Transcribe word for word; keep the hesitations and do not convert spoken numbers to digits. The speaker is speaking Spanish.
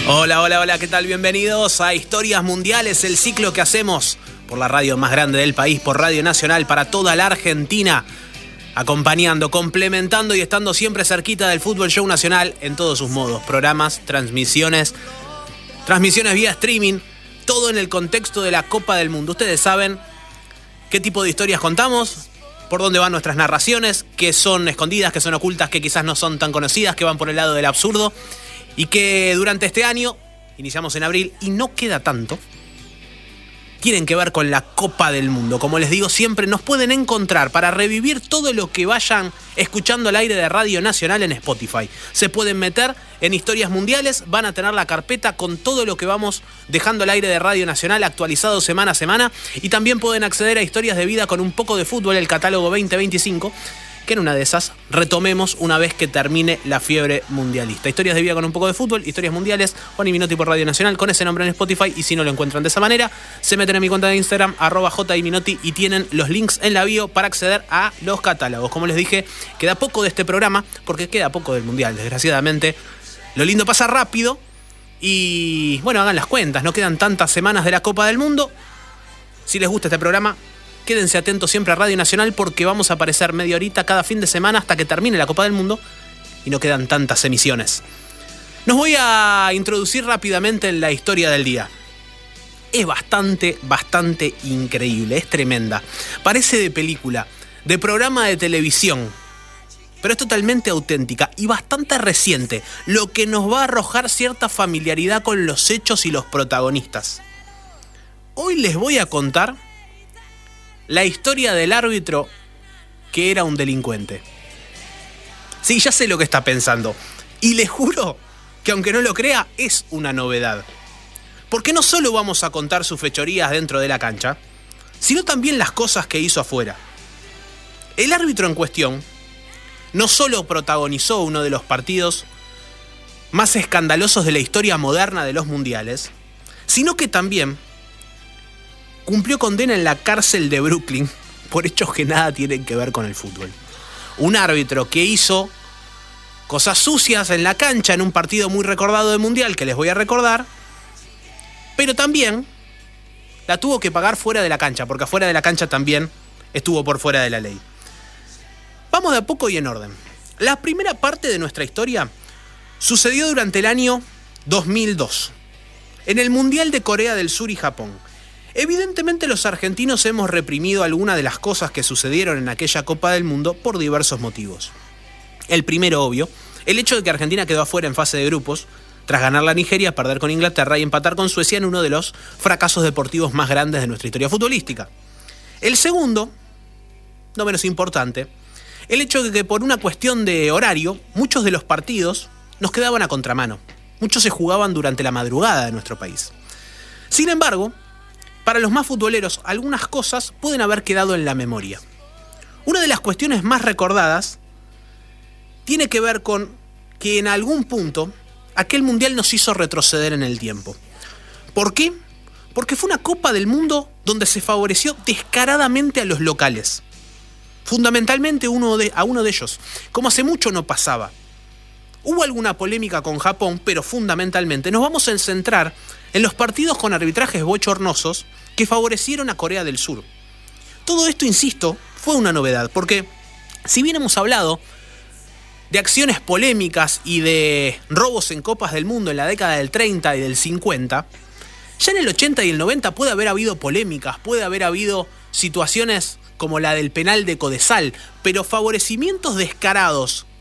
Hola, hola, hola, ¿qué tal? Bienvenidos a Historias Mundiales, el ciclo que hacemos por la radio más grande del país, por Radio Nacional, para toda la Argentina, acompañando, complementando y estando siempre cerquita del fútbol show nacional en todos sus modos, programas, transmisiones, transmisiones vía streaming, todo en el contexto de la Copa del Mundo. Ustedes saben qué tipo de historias contamos, por dónde van nuestras narraciones, que son escondidas, que son ocultas, que quizás no son tan conocidas, que van por el lado del absurdo. Y que durante este año, iniciamos en abril y no queda tanto, tienen que ver con la Copa del Mundo. Como les digo, siempre nos pueden encontrar para revivir todo lo que vayan escuchando al aire de Radio Nacional en Spotify. Se pueden meter en Historias Mundiales, van a tener la carpeta con todo lo que vamos dejando al aire de Radio Nacional actualizado semana a semana. Y también pueden acceder a Historias de Vida con un poco de fútbol, el catálogo veinte veinticinco. Que en una de esas retomemos una vez que termine la fiebre mundialista. Historias de Vida con un poco de fútbol, Historias Mundiales, Juan y Minotti por Radio Nacional, con ese nombre en Spotify. Y si no lo encuentran de esa manera, se meten en mi cuenta de Instagram, arroba jiminotti, y tienen los links en la bio para acceder a los catálogos. Como les dije, queda poco de este programa, porque queda poco del Mundial, desgraciadamente. Lo lindo pasa rápido y, bueno, hagan las cuentas, no quedan tantas semanas de la Copa del Mundo. Si les gusta este programa, quédense atentos siempre a Radio Nacional, porque vamos a aparecer media horita cada fin de semana hasta que termine la Copa del Mundo y no quedan tantas emisiones. Nos voy a introducir rápidamente en la historia del día. Es bastante, bastante increíble, es tremenda. Parece de película, de programa de televisión, pero es totalmente auténtica y bastante reciente, lo que nos va a arrojar cierta familiaridad con los hechos y los protagonistas. Hoy les voy a contar la historia del árbitro que era un delincuente. Sí, ya sé lo que está pensando. Y les juro que, aunque no lo crea, es una novedad. Porque no solo vamos a contar sus fechorías dentro de la cancha, sino también las cosas que hizo afuera. El árbitro en cuestión no solo protagonizó uno de los partidos más escandalosos de la historia moderna de los mundiales, sino que también cumplió condena en la cárcel de Brooklyn por hechos que nada tienen que ver con el fútbol. Un árbitro que hizo cosas sucias en la cancha en un partido muy recordado del Mundial, que les voy a recordar, pero también la tuvo que pagar fuera de la cancha, porque afuera de la cancha también estuvo por fuera de la ley. Vamos de a poco y en orden. La primera parte de nuestra historia sucedió durante el año dos mil dos, en el Mundial de Corea del Sur y Japón. Evidentemente los argentinos hemos reprimido algunas de las cosas que sucedieron en aquella Copa del Mundo por diversos motivos. El primero, obvio, el hecho de que Argentina quedó afuera en fase de grupos, tras ganar la Nigeria, perder con Inglaterra y empatar con Suecia en uno de los fracasos deportivos más grandes de nuestra historia futbolística. El segundo, no menos importante, el hecho de que por una cuestión de horario, muchos de los partidos nos quedaban a contramano. Muchos se jugaban durante la madrugada de nuestro país. Sin embargo, para los más futboleros, algunas cosas pueden haber quedado en la memoria. Una de las cuestiones más recordadas tiene que ver con que en algún punto aquel mundial nos hizo retroceder en el tiempo. ¿Por qué? Porque fue una Copa del Mundo donde se favoreció descaradamente a los locales. Fundamentalmente uno de, a uno de ellos, como hace mucho no pasaba. Hubo alguna polémica con Japón, pero fundamentalmente nos vamos a centrar en los partidos con arbitrajes bochornosos que favorecieron a Corea del Sur. Todo esto, insisto, fue una novedad, porque si bien hemos hablado de acciones polémicas y de robos en Copas del Mundo en la década del treinta y del cincuenta, ya en el ochenta y el noventa puede haber habido polémicas, puede haber habido situaciones como la del penal de Codesal, pero favorecimientos descarados